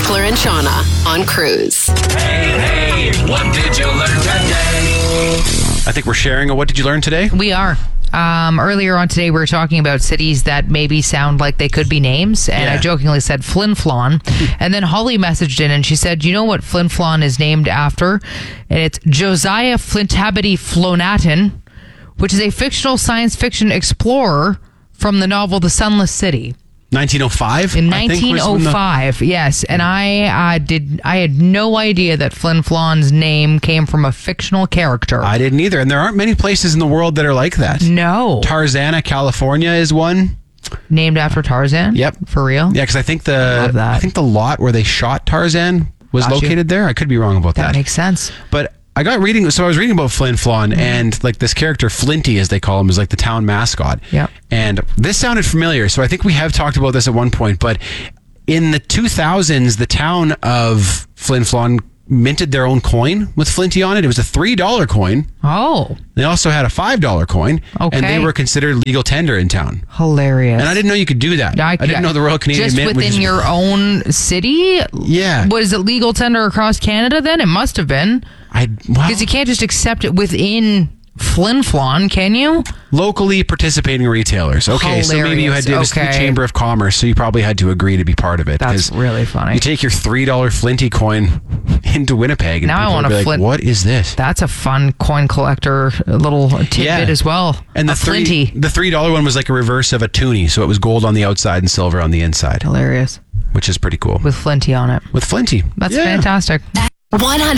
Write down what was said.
Beckler and Shauna on Cruise. Hey, what did you learn today? I think we're sharing a what did you learn today? We are. Earlier on today, we were talking about cities that maybe sound like they could be names, and I jokingly said Flin Flon. And then Holly messaged in and she said, you know what Flin Flon is named after? And it's Josiah Flintabity Flonatin, which is a fictional science fiction explorer from the novel The Sunless City. 1905? In 1905, yes. And I had no idea that Flin Flon's name came from a fictional character. I didn't either. And there aren't many places in the world that are like that. No. Tarzana, California is one. Named after Tarzan? Yep. For real? Yeah, because I think love that. I think the lot where they shot Tarzan was Got you. located there. I could be wrong about that. That makes sense. But I was reading about Flin Flon, and like this character Flinty, as they call him, is like the town mascot. Yep. And this sounded familiar, so I think we have talked about this at one point. But in the 2000s, the town of Flin Flon minted their own coin with Flinty on it. It was a $3 coin. Oh, They also had a $5 coin, Okay. and they were considered legal tender in town. hilarious. And I didn't know you could do that. I didn't know the Royal Canadian just Mint within your own city? Yeah. Was it legal tender across Canada then? It must have been. Because you can't just accept it within Flin Flon, can you? Locally participating retailers. Okay, so maybe you had to, it was through Okay. Chamber of Commerce, so you probably had to agree to be part of it. That's 'cause really funny. You take your $3 Flinty coin into Winnipeg, and Now I people want will be a like, Flint- what is this? That's a fun coin collector little tidbit as well. And a Flinty. the $3 one was like a reverse of a toonie, so it was gold on the outside and silver on the inside, Hilarious. which is pretty cool. With Flinty on it. With Flinty. That's Yeah. fantastic. 100